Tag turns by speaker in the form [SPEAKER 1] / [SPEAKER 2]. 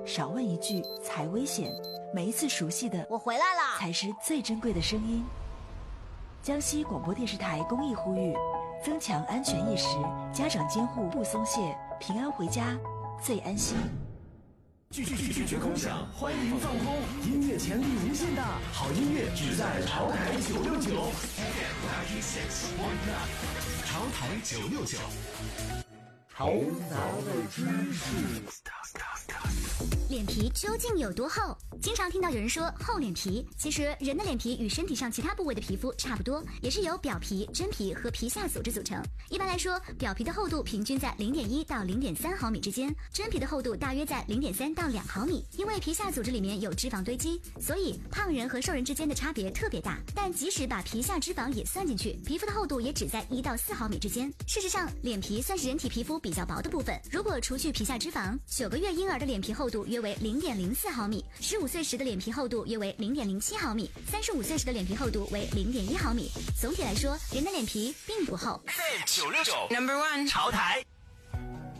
[SPEAKER 1] 少问一句才危险，每一次熟悉的
[SPEAKER 2] 我回来啦
[SPEAKER 1] 才是最珍贵的声音。江西广播电视台公益呼吁，增强安全意识，家长监护不松懈，平安回家最安心。
[SPEAKER 3] 拒绝空想，欢迎放空，音乐潜力无限大，好音乐只在潮台969。潮台969，潮杂的知识。
[SPEAKER 4] 脸皮究竟有多厚？经常听到有人说厚脸皮，其实人的脸皮与身体上其他部位的皮肤差不多，也是由表皮、真皮和皮下组织组成。一般来说，表皮的厚度平均在0.1到0.3毫米之间，真皮的厚度大约在0.3到2毫米。因为皮下组织里面有脂肪堆积，所以胖人和瘦人之间的差别特别大。但即使把皮下脂肪也算进去，皮肤的厚度也只在1到4毫米之间。事实上，脸皮算是人体皮肤比较薄的部分。如果除去皮下脂肪，9个月婴儿的脸皮厚度约为0.04毫米，15岁时的脸皮厚度约为0.07毫米，35岁时的脸皮厚度为0.1毫米。总体来说，人的脸皮并不厚。
[SPEAKER 3] 969 Number 1潮台。